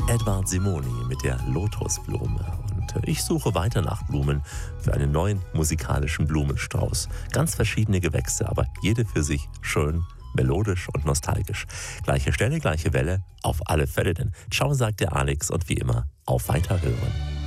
Edward Simoni mit der Lotusblume. Und ich suche weiter nach Blumen für einen neuen musikalischen Blumenstrauß. Ganz verschiedene Gewächse, aber jede für sich schön, melodisch und nostalgisch. Gleiche Stelle, gleiche Welle, auf alle Fälle denn. Ciao, sagt der Alex und wie immer, auf Weiterhören.